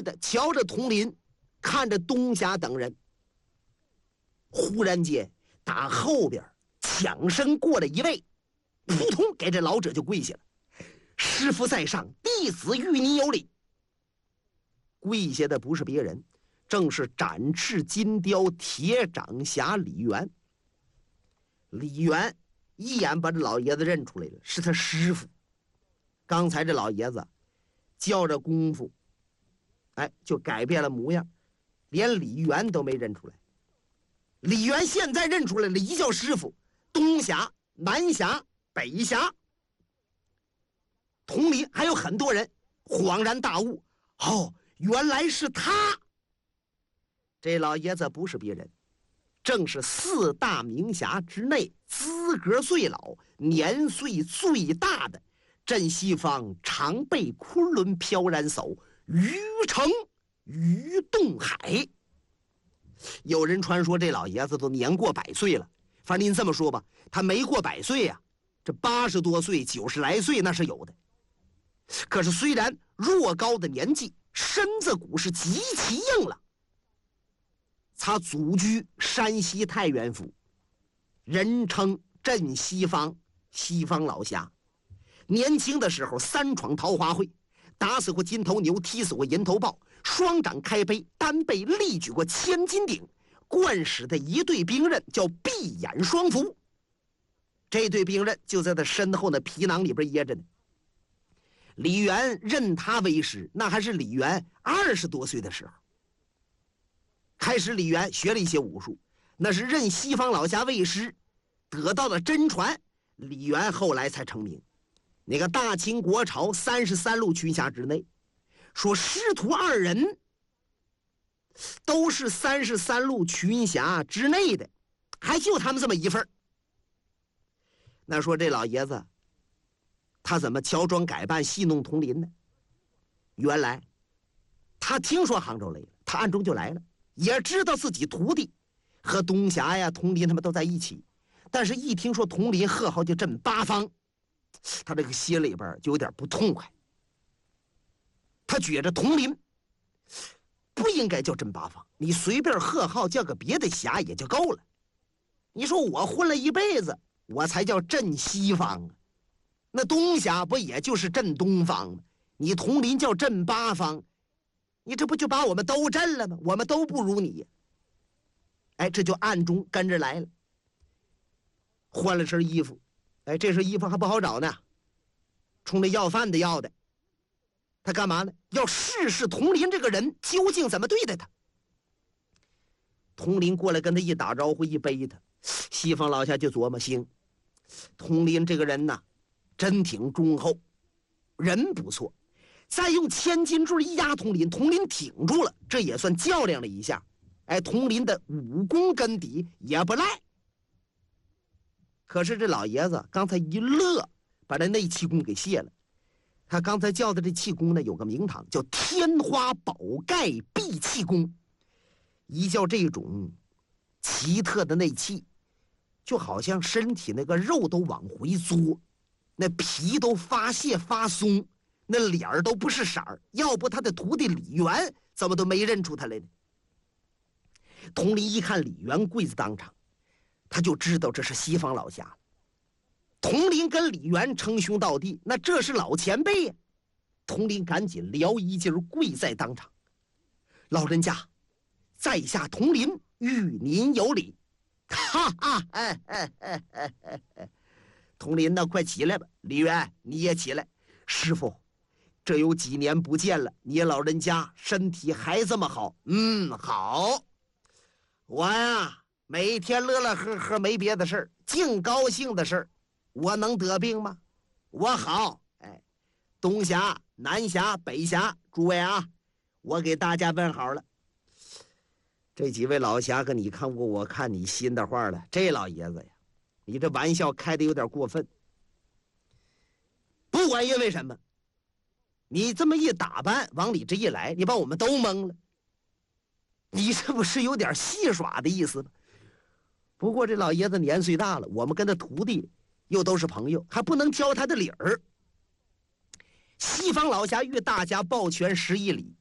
的瞧着佟林，看着东霞等人。忽然间打后边抢身过来一位，扑通给这老者就跪下了：“师父在上，弟子与你有礼。”跪下的不是别人，正是展翅金雕铁掌侠李元。李元一眼把这老爷子认出来了，是他师傅。刚才这老爷子叫着功夫，就改变了模样，连李元都没认出来。李元现在认出来了，一叫师傅，东侠、南侠、北侠，佟林还有很多人恍然大悟：哦，原来是他。这老爷子不是别人，正是四大名侠之内资格最老、年岁最大的镇西方常被昆仑飘然叟于成于洞海。有人传说这老爷子都年过100岁了，反正您这么说吧，他没过100岁呀，这80多岁、90来岁那是有的。可是虽然若高的年纪，身子骨是极其硬朗。他祖居山西太原府，人称镇西方老侠。年轻的时候3闯桃花会，打死过金头牛，踢死过银头豹，双掌开背，单背力举过千斤顶。惯使的一队兵刃叫闭眼双符，这对兵刃就在他身后的皮囊里边掖着呢。李元认他为师，那还是李元20多岁的时候。开始李元学了一些武术，那是认西方老侠为师，得到了真传。李元后来才成名。那个大清国朝33路群侠之内，说师徒2人都是33路群侠之内的，还就他们这么一份。那说这老爷子他怎么乔装改扮戏弄佟林呢？原来他听说杭州来了，他暗中就来了，也知道自己徒弟和东侠呀、佟林他们都在一起，但是一听说佟林贺号就镇八方，他这个心里边就有点不痛快。他觉着佟林不应该叫镇八方，你随便贺号叫个别的侠也就够了。你说我混了一辈子，我才叫镇西方啊，那东侠不也就是镇东方吗？你佟林叫镇八方，你这不就把我们都镇了吗？我们都不如你。这就暗中跟着来了，换了身衣服。这身衣服还不好找呢，冲那要饭的要的。他干嘛呢？要试试佟林这个人究竟怎么对待他。佟林过来跟他一打招呼，一背他，西方老侠就琢磨：行，佟林这个人呐，真挺忠厚，人不错。再用千斤坠一压佟林，佟林挺住了，这也算较量了一下。佟林的武功根底也不赖。可是这老爷子刚才一乐，把这内气功给泄了。他刚才叫的这气功呢，有个名堂叫天花宝盖闭气功。一叫这种奇特的内气，就好像身体那个肉都往回缩，那皮都发泄发松，那脸儿都不是色儿。要不他的徒弟李元怎么都没认出他来呢？佟林一看李元跪在当场，他就知道这是西方老侠。佟林跟李元称兄道弟，那这是老前辈呀。佟林赶紧撩衣襟跪在当场：老人家，在下佟林与您有礼。哈哈，佟林呢，快起来吧。李元你也起来。师傅，这有几年不见了，你老人家身体还这么好？好。我呀，每天乐乐呵呵，没别的事儿，净高兴的事儿，我能得病吗？我好。东侠、南侠、北侠，诸位啊，我给大家问好了。这几位老侠跟你看过，我看你心的话了。这老爷子呀，你这玩笑开的有点过分。不管因为什么，你这么一打扮，往里这一来，你把我们都蒙了。你这不是有点戏耍的意思吗？不过这老爷子年岁大了，我们跟他徒弟又都是朋友，还不能教他的理儿。西方老侠与大家抱拳11礼，